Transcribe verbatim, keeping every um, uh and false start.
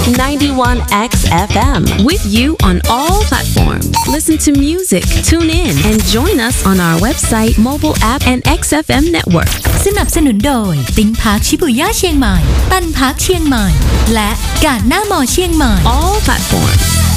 ninety-one X F M with you on all platforms. Listen to music, tune in, and join us on our website, mobile app, and เอ็กซ์ เอฟ เอ็ม Network. สนับสนุนโดยติ้งพาร์คชิบุย่าเชียงใหม่ตันพาร์คเชียงใหม่และกาดหน้ามอเชียงใหม่ All platforms.